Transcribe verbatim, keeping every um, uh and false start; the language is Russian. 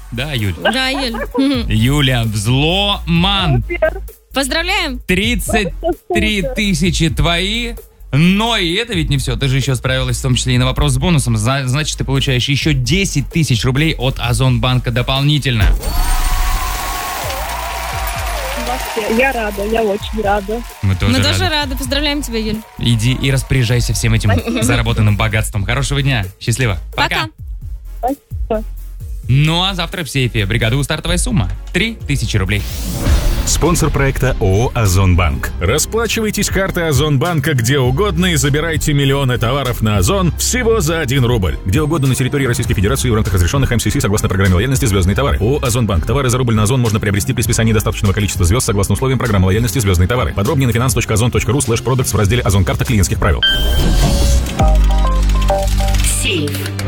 Да, Юль? Да, Юль. Юля, взломан. Поздравляем. тридцать три тысячи твои. Но и это ведь не все. Ты же еще справилась в том числе и на вопрос с бонусом. Значит, ты получаешь еще десять тысяч рублей от Озонбанка дополнительно. Я рада, я очень рада. Мы тоже, Мы рады. тоже рады. Поздравляем тебя, Юль. Иди и распоряжайся всем этим заработанным богатством. Хорошего дня. Счастливо. Пока. Пока. Спасибо. Ну а завтра в сейфе бригады стартовая сумма три тысячи рублей. Спонсор проекта ООО «Озонбанк». Расплачивайтесь картой Озонбанка где угодно и забирайте миллионы товаров на Озон всего за один рубль. Где угодно на территории Российской Федерации в рамках разрешенных эм си си согласно программе лояльности «Звездные товары». ООО «Озонбанк». Товары за рубль на Озон можно приобрести при списании достаточного количества звезд согласно условиям программы лояльности «Звездные товары». Подробнее на finance точка озон точка ру слэш продактс в разделе «Озон карта клиентских правил». Сейф.